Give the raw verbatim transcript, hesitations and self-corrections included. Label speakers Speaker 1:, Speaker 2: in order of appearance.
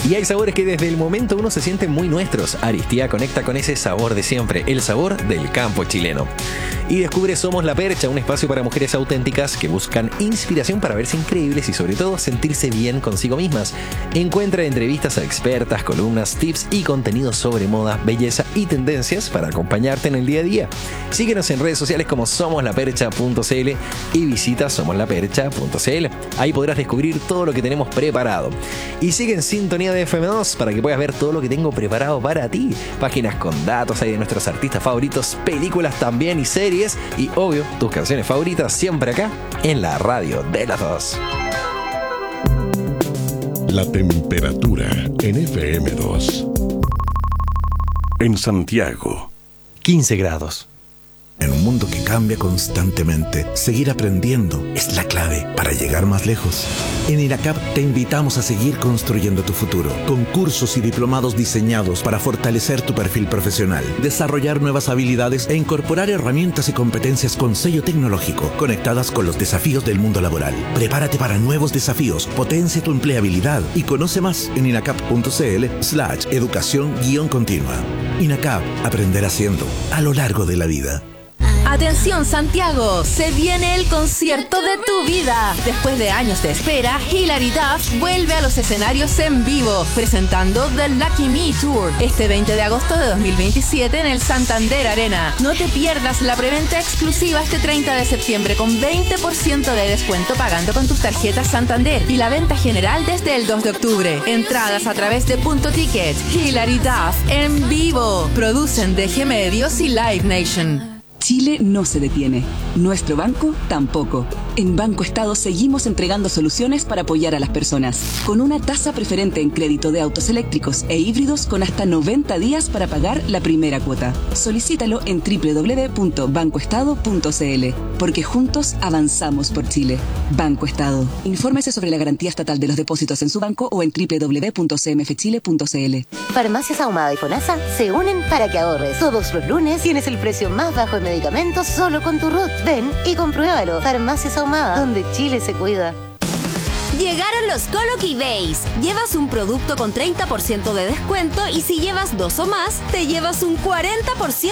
Speaker 1: Y hay sabores que desde el momento uno se sienten muy nuestros. Aristía conecta con ese sabor de siempre, el sabor del campo chileno. Y descubre Somos la Percha, un espacio para mujeres auténticas que buscan inspiración para verse increíbles y sobre todo sentirse bien consigo mismas. Encuentra entrevistas a expertas, columnas, tips y contenidos sobre moda, belleza y tendencias para acompañarte en el día a día. Síguenos en redes sociales como somos la percha punto c l y visita somos la percha punto c l. Ahí podrás descubrir todo lo que tenemos preparado. Y sigue en sintonía de F M dos para que puedas ver todo lo que tengo preparado para ti. Páginas con datos ahí de nuestros artistas favoritos, películas también y series. Y obvio, tus canciones favoritas siempre acá en la radio de las dos.
Speaker 2: La temperatura en F M dos. En Santiago,
Speaker 1: quince grados.
Speaker 3: En un mundo que cambia constantemente, seguir aprendiendo es la clave para llegar más lejos. En INACAP te invitamos a seguir construyendo tu futuro, con cursos y diplomados diseñados para fortalecer tu perfil profesional, desarrollar nuevas habilidades e incorporar herramientas y competencias con sello tecnológico, conectadas con los desafíos del mundo laboral. Prepárate para nuevos desafíos, potencia tu empleabilidad y conoce más en inacap.cl slash educación guión continua. INACAP, aprender haciendo a lo largo de la vida.
Speaker 4: Atención Santiago, se viene el concierto de tu vida. Después de años de espera, Hilary Duff vuelve a los escenarios en vivo, presentando The Lucky Me Tour, este veinte de agosto de dos mil veintisiete en el Santander Arena. No te pierdas la preventa exclusiva este treinta de septiembre con veinte por ciento de descuento pagando con tus tarjetas Santander y la venta general desde el dos de octubre. Entradas a través de Punto Ticket. Hilary Duff en vivo. Producen D G Medios y Live Nation.
Speaker 5: Chile no se detiene. Nuestro banco tampoco. En Banco Estado seguimos entregando soluciones para apoyar a las personas, con una tasa preferente en crédito de autos eléctricos e híbridos con hasta noventa días para pagar la primera cuota. Solicítalo en doble u doble u doble u punto banco estado punto c l, porque juntos avanzamos por Chile. Banco Estado. Infórmese sobre la garantía estatal de los depósitos en su banco o en doble u doble u doble u punto c m f chile punto c l.
Speaker 6: Farmacias Ahumada y FONASA se unen para que ahorres. Todos los lunes tienes el precio más bajo en medicamentos solo con tu R U T. Ven y compruébalo. Farmacias Ahumada, donde Chile se cuida.
Speaker 7: Llegaron los Coloki Days. Llevas un producto con treinta por ciento de descuento y si llevas dos o más, te llevas un cuarenta por ciento